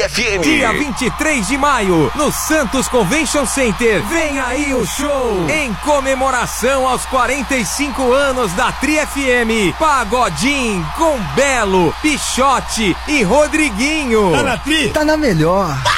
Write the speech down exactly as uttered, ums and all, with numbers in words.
F M. Dia vinte e três de maio, no Santos Convention Center. Vem aí o show em comemoração aos quarenta e cinco anos da Tri F M. Pagodinho com Belo, Pichote e Rodriguinho. Tá na Tri? Tá na melhor.